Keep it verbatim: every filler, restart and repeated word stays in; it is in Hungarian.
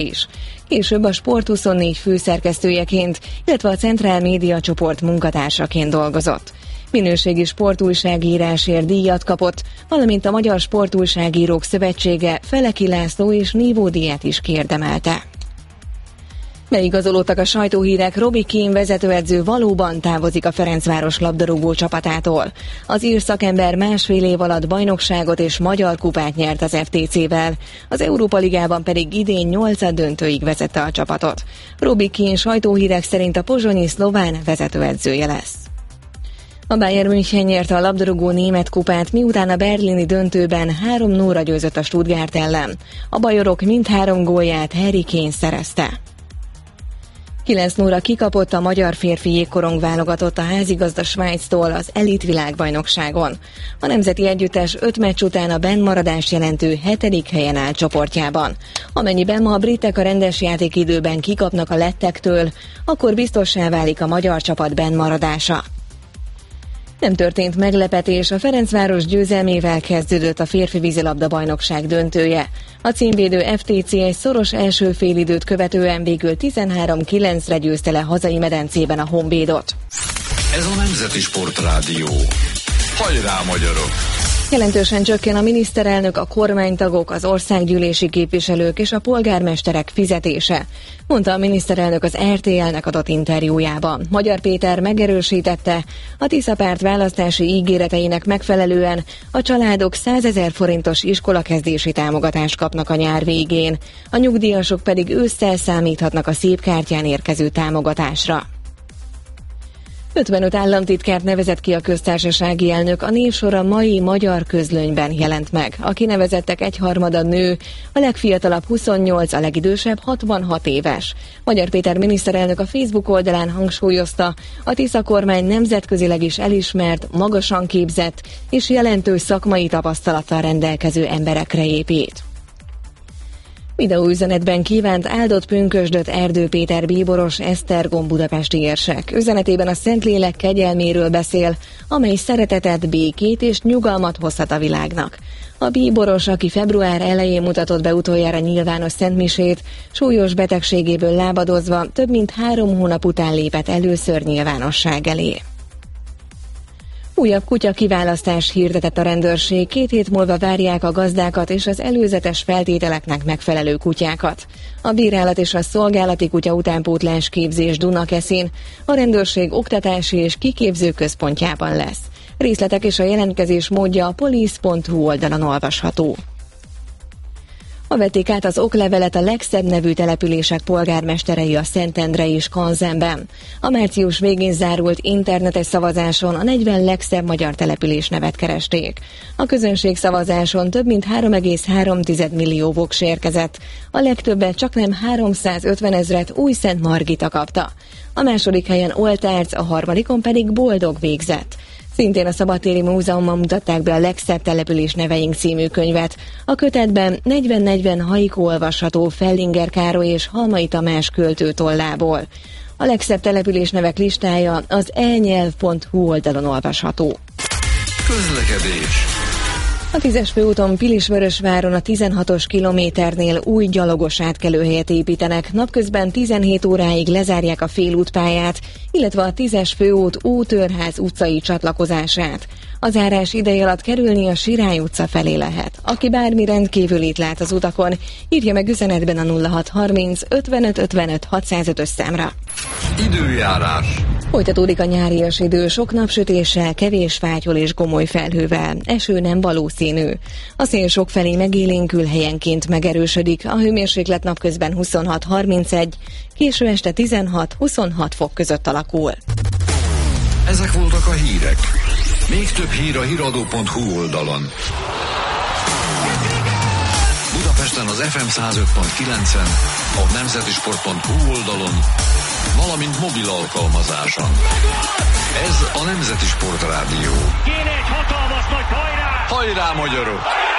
is. Később a Sport huszonnégy főszerkesztőjeként, illetve a Centrál Média csoport munkatársaként dolgozott. Minőségi sportújságírásért díjat kapott, valamint a Magyar Sportújságírók Szövetsége Feleki László és Nívó díját is kiérdemelte. Beigazolódtak a sajtóhírek, Robbie Keane vezetőedző valóban távozik a Ferencváros labdarúgó csapatától. Az ír szakember másfél év alatt bajnokságot és magyar kupát nyert az ef té cével, az Európa Ligában pedig idén nyolcad döntőig vezette a csapatot. Robbie Keane sajtóhírek szerint a pozsonyi szlován vezetőedzője lesz. A Bayern München nyerte a labdarúgó német kupát, miután a berlini döntőben három nullra győzött a Stuttgart ellen. A bajorok mindhárom gólját Harry Kane szerezte. kilenc nullra kikapott a magyar férfi jégkorong válogatott a házigazda Svájctól az elit világbajnokságon. A nemzeti együttes öt meccs után a bennmaradást jelentő hetedik helyen áll csoportjában. Amennyiben ma a britek a rendes játékidőben kikapnak a lettektől, akkor biztossá válik a magyar csapat bennmaradása. Nem történt meglepetés, a Ferencváros győzelmével kezdődött a férfi vízilabda-bajnokság döntője. A címvédő ef té cé egy szoros első félidőt követően végül tizenhárom kilencre győzte le hazai medencében a Honvédot. Ez a Nemzeti Sportrádió. Hajrá, magyarok! Jelentősen csökken a miniszterelnök, a kormánytagok, az országgyűlési képviselők és a polgármesterek fizetése, mondta a miniszterelnök az er té el-nek adott interjújában. Magyar Péter megerősítette, a Tisza párt választási ígéreteinek megfelelően a családok százezer forintos iskolakezdési támogatást kapnak a nyár végén, a nyugdíjasok pedig ősszel számíthatnak a szép kártyán érkező támogatásra. ötvenöt államtitkárt nevezett ki a köztársasági elnök, a névsor a mai Magyar Közlönyben jelent meg. A kinevezettek egyharmada nő, a legfiatalabb huszonnyolc, a legidősebb hatvanhat éves. Magyar Péter miniszterelnök a Facebook oldalán hangsúlyozta, a Tisza kormány nemzetközileg is elismert, magasan képzett és jelentős szakmai tapasztalattal rendelkező emberekre épít. Videóüzenetben kívánt áldott pünkösdöt Erdő Péter bíboros Esztergom budapesti érsek. Üzenetében a Szentlélek kegyelméről beszél, amely szeretetet, békét és nyugalmat hozhat a világnak. A bíboros, aki február elején mutatott be utoljára nyilvános szentmisét, súlyos betegségéből lábadozva több mint három hónap után lépett először nyilvánosság elé. Újabb kutya kiválasztás hirdetett a rendőrség, két hét múlva várják a gazdákat és az előzetes feltételeknek megfelelő kutyákat. A bírálat és a szolgálati kutya utánpótlás képzés Dunakeszin a rendőrség oktatási és kiképző központjában lesz. Részletek és a jelentkezés módja a police pont hu oldalon olvasható. Ma vették át az oklevelet a legszebb nevű települések polgármesterei a Szentendrei és Kanzenben. A március végén zárult internetes szavazáson a negyven legszebb magyar település nevet keresték. A közönség szavazáson több mint három egész három millió voks érkezett. A legtöbbet csaknem háromszázötven ezret Újszent Margita kapta. A második helyen Oltárc, a harmadikon pedig Boldog végzett. Szintén a Szabadtéri Múzeumban mutatták be a legszebb település neveink című könyvet. A kötetben negyven negyven haiku olvasható Fellinger Károly és Halmai Tamás költő tollából. A legszebb település nevek listája az e nyelv pont hu oldalon olvasható. Közlekedés. A tízes főúton Pilisvörösváron a tizenhatos kilométernél új gyalogos átkelőhelyet építenek, napközben tizenhét óráig lezárják a félútpályát, illetve a tízes főút Ótörház utcai csatlakozását. A zárás ideje alatt kerülni a Sirály utca felé lehet. Aki bármi rendkívülit lát az utakon, írja meg üzenetben a nulla hat harminc ötvenöt ötvenöt hatszázötös számra. Időjárás. Folytatódik a nyárias idő, sok napsütéssel, kevés fátyol és gomoly felhővel. Eső nem valószínű. A szél sokfelé megélénkül, helyenként megerősödik, a hőmérséklet napközben huszonhat harmincegy, késő este tizenhat-huszonhat fok között alakul. Ezek voltak a hírek. Még több hír a híradó pont hu oldalon. Budapesten az ef em száz öt pont kilencen, a nemzetisport pont hu oldalon, valamint mobil alkalmazáson. Ez a Nemzeti Sportrádió. Kéne egy hatalmas nagy hajrá! Hajrá, magyarok!